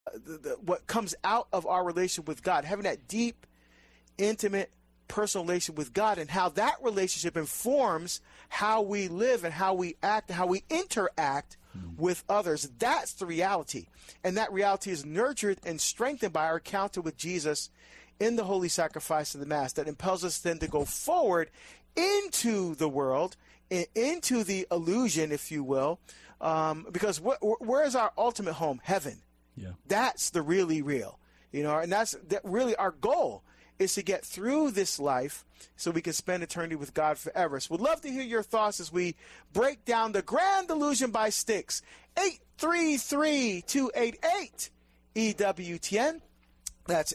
what comes out of our relationship with God, having that deep, intimate, personal relationship with God, and how that relationship informs how we live and how we act and how we interact with others. That's the reality. And that reality is nurtured and strengthened by our encounter with Jesus in the holy sacrifice of the Mass, that impels us then to go forward into the world, into the illusion, if you will, because where is our ultimate home? Heaven. Yeah. That's the really real, and that's really our goal, is to get through this life so we can spend eternity with God forever. So we'd love to hear your thoughts as we break down The Grand Illusion by Styx. 833-288-EWTN. That's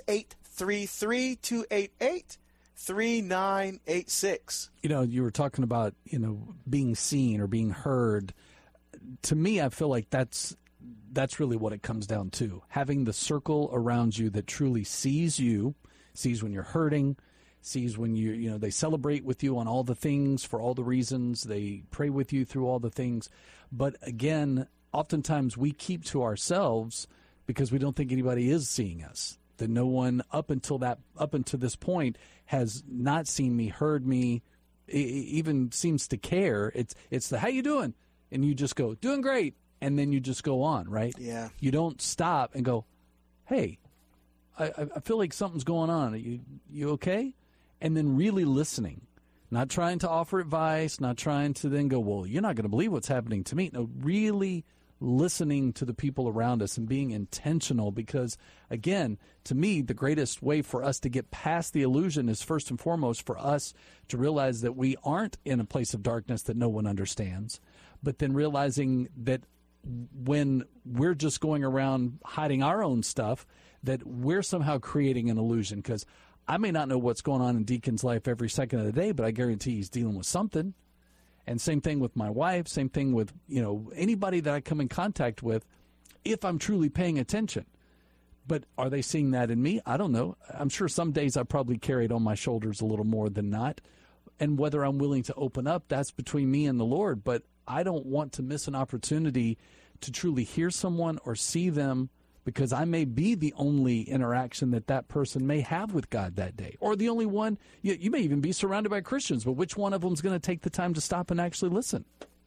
833-288-3986. You were talking about, being seen or being heard. To me, I feel like that's really what it comes down to. Having the circle around you that truly sees you, sees when you're hurting, sees when they celebrate with you on all the things for all the reasons, they pray with you through all the things. But again, oftentimes we keep to ourselves because we don't think anybody is seeing us. That no one up until this point has not seen me, heard me, even seems to care. It's the, how you doing? And you just go, doing great. And then you just go on, right? Yeah. You don't stop and go, hey, I feel like something's going on. Are you okay? And then really listening, not trying to offer advice, not trying to then go, well, you're not going to believe what's happening to me. No, really listening to the people around us and being intentional, because, again, to me, the greatest way for us to get past the illusion is first and foremost for us to realize that we aren't in a place of darkness that no one understands, but then realizing that when we're just going around hiding our own stuff, that we're somehow creating an illusion. Because I may not know what's going on in Deacon's life every second of the day, but I guarantee he's dealing with something. And same thing with my wife, same thing with, anybody that I come in contact with, if I'm truly paying attention. But are they seeing that in me? I don't know. I'm sure some days I probably carry it on my shoulders a little more than not. And whether I'm willing to open up, that's between me and the Lord. But I don't want to miss an opportunity to truly hear someone or see them, because I may be the only interaction that person may have with God that day, or the only one. You may even be surrounded by Christians, but which one of them is going to take the time to stop and actually listen?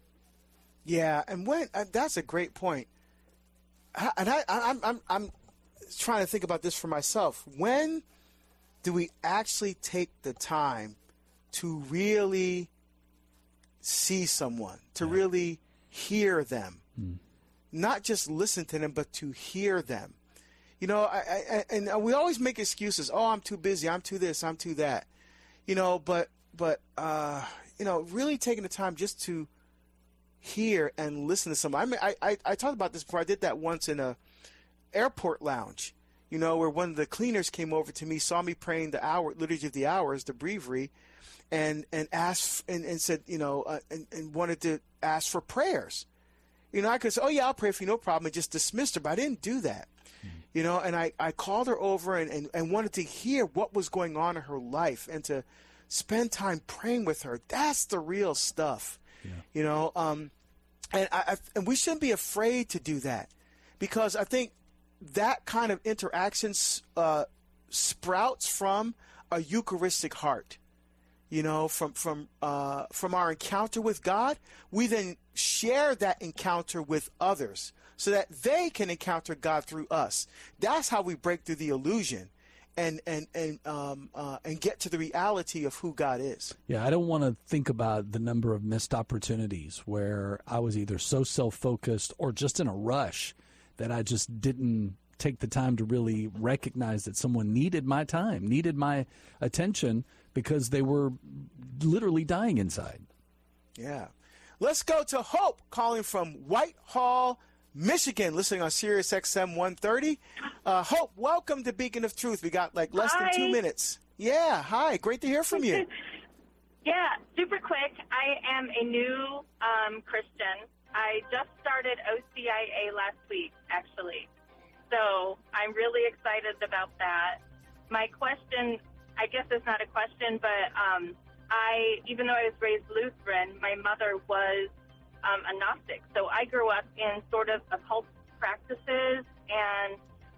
Yeah, and that's a great point. And I'm trying to think about this for myself. When do we actually take the time to really see someone, to really hear them? Not just listen to them, but to hear them. And we always make excuses. Oh, I'm too busy. I'm too this. I'm too that. But really taking the time just to hear and listen to someone. I talked about this before. I did that once in a airport lounge, where one of the cleaners came over to me, saw me praying the Liturgy of the Hours, the breviary, and asked and said, and wanted to ask for prayers. I could say, oh, yeah, I'll pray for you, no problem, and just dismissed her, but I didn't do that. And I called her over and wanted to hear what was going on in her life and to spend time praying with her. That's the real stuff, and we shouldn't be afraid to do that, because I think that kind of interaction sprouts from a Eucharistic heart. From our encounter with God, we then share that encounter with others so that they can encounter God through us. That's how we break through the illusion and get to the reality of who God is. Yeah, I don't want to think about the number of missed opportunities where I was either so self-focused or just in a rush that I just didn't take the time to really recognize that someone needed my time, needed my attention, because they were literally dying inside. Yeah. Let's go to Hope, calling from Whitehall, Michigan, listening on Sirius XM 130. Hope, welcome to Beacon of Truth. We got less than 2 minutes. Yeah, hi. Great to hear from you. Yeah, super quick. I am a new Christian. I just started OCIA last week, actually. So I'm really excited about that. My question, I guess it's not a question, but even though I was raised Lutheran, my mother was a Gnostic. So I grew up in sort of occult practices, and